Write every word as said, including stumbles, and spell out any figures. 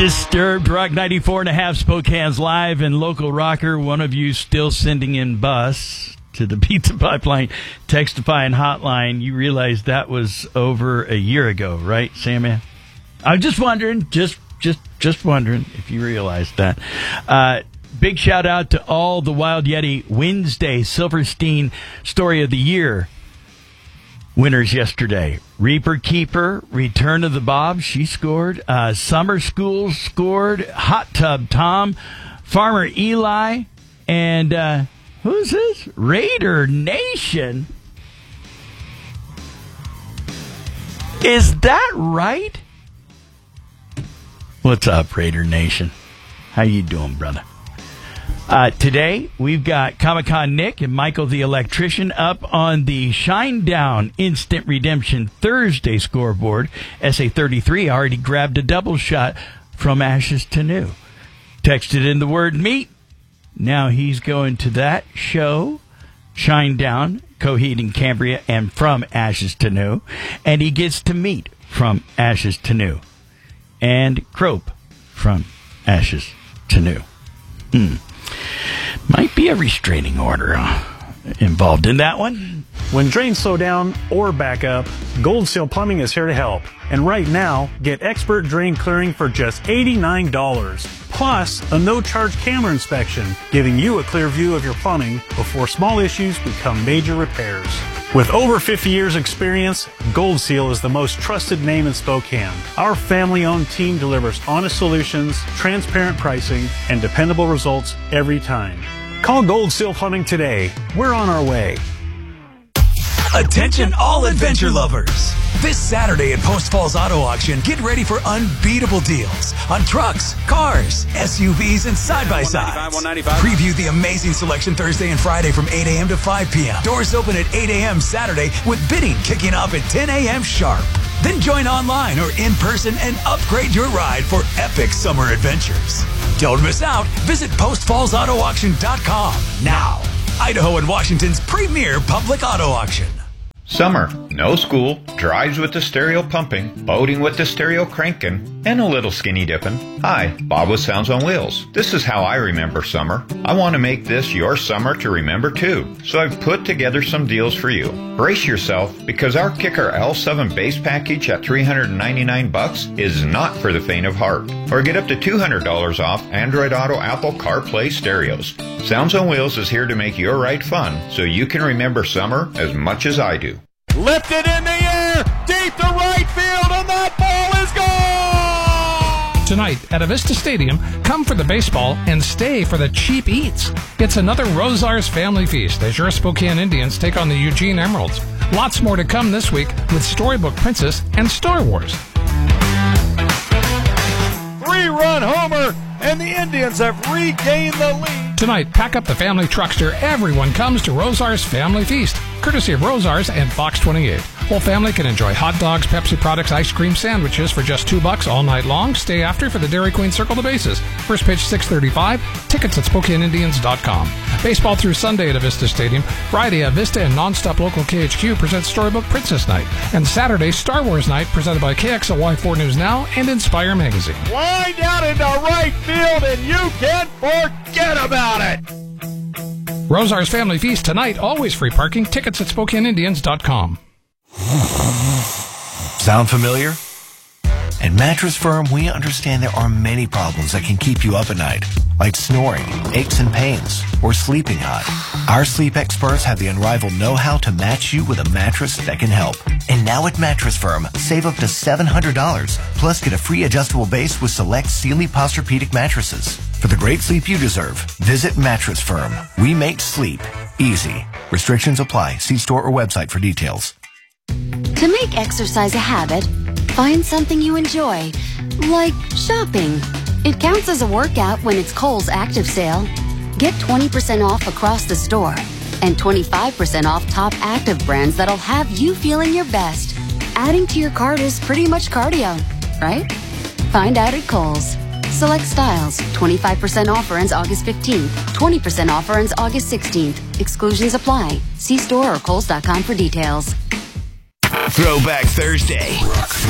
Disturbed Rock ninety-four and a half Spokane's live and local rocker. One of you still sending in bus to the Pizza Pipeline Textifying hotline. You realize that was over a year ago, right, Sammy? I'm just wondering, just just just wondering if you realized that. Uh, big shout out to all the Wild Yeti Wednesday Silverstein Story of the Year winners yesterday. Reaper Keeper, Return of the Bob, she scored. Uh, Summer School scored. Hot Tub Tom, Farmer Eli, and uh, who's this? Raider Nation. Is that right? What's up, Raider Nation? How you doing, brother? Uh, today, we've got Comic-Con Nick and Michael the Electrician up on the Shinedown Instant Redemption Thursday scoreboard. S A thirty-three already grabbed a double shot from Ashes to New. Texted in the word meet. Now he's going to that show, Shinedown, Coheed and Cambria, and From Ashes to New. And he gets to meet From Ashes to New. And Crope from Ashes to New. Hmm. Might be a restraining order uh, involved in that one. When drains slow down or back up, Gold Seal Plumbing is here to help. And right now, get expert drain clearing for just eighty-nine dollars. Plus, a no-charge camera inspection, giving you a clear view of your plumbing before small issues become major repairs. With over fifty years experience, Gold Seal is the most trusted name in Spokane. Our family-owned team delivers honest solutions, transparent pricing, and dependable results every time. Call Gold Seal Plumbing today. We're on our way. Attention all adventure lovers. This Saturday at Post Falls Auto Auction, get ready for unbeatable deals on trucks, cars, S U Vs, and side-by-sides. Preview the amazing selection Thursday and Friday from eight a.m. to five p.m. Doors open at eight a.m. Saturday with bidding kicking off at ten a.m. sharp. Then join online or in person and upgrade your ride for epic summer adventures. Don't miss out. Visit post falls auto auction dot com now. Idaho and Washington's premier public auto auction. Summer, no school, drives with the stereo pumping, boating with the stereo cranking, and a little skinny dipping. Hi, Bob with Sounds on Wheels. This is how I remember summer. I want to make this your summer to remember too, so I've put together some deals for you. Brace yourself, because our Kicker L seven base package at three hundred ninety-nine bucks is not for the faint of heart. Or get up to two hundred dollars off Android Auto Apple CarPlay stereos. Sounds on Wheels is here to make your ride fun, so you can remember summer as much as I do. Lifted in the air, deep to right field, and that ball is gone! Tonight at Avista Stadium, come for the baseball and stay for the cheap eats. It's another Rosars family feast as your Spokane Indians take on the Eugene Emeralds. Lots more to come this week with Storybook Princess and Star Wars. Three-run homer, and the Indians have regained the lead. Tonight, pack up the family truckster. Everyone comes to Rosars Family Feast, courtesy of Rosars and Fox twenty-eight. Whole family can enjoy hot dogs, Pepsi products, ice cream, sandwiches for just two bucks all night long. Stay after for the Dairy Queen Circle the Bases. First pitch six thirty-five. Tickets at Spokane Indians dot com. Baseball through Sunday at Avista Stadium. Friday, Avista and Nonstop Local K H Q presents Storybook Princess Night. And Saturday, Star Wars Night presented by K X L Y four News Now and Inspire Magazine. Line down into right field, and you can't forget about it. Rosars Family Feast tonight. Always free parking. Tickets at Spokane Indians dot com. Sound familiar? At Mattress Firm, we understand there are many problems that can keep you up at night, like snoring, aches and pains, or sleeping hot. Our sleep experts have the unrivaled know-how to match you with a mattress that can help. And now at Mattress Firm, save up to seven hundred dollars, plus get a free adjustable base with select Sealy Posturepedic mattresses. For the great sleep you deserve, visit Mattress Firm. We make sleep easy. Restrictions apply. See store or website for details. To make exercise a habit, find something you enjoy, like shopping. It counts as a workout when it's Kohl's Active Sale. Get twenty percent off across the store and twenty-five percent off top active brands that'll have you feeling your best. Adding to your cart is pretty much cardio, right? Find out at Kohl's. Select styles. twenty-five percent offer ends August fifteenth. twenty percent offer ends August sixteenth. Exclusions apply. See store or kohls dot com for details. Throwback Thursday.